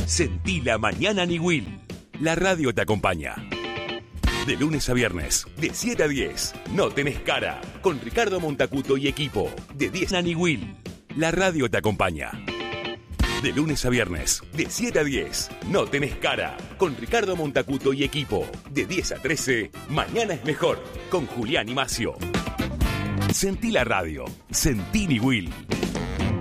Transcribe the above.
Sentí la mañana Niwil. La radio te acompaña. De lunes a viernes, de 7 a 10. No tenés cara. Con Ricardo Montacuto y equipo. De 10 a Niwil. La radio te acompaña. De lunes a viernes, de 7 a 10. No tenés cara. Con Ricardo Montacuto y equipo. De 10 a 13. Mañana es mejor. Con Julián y Macio. Sentí la radio. Sentí Niwil.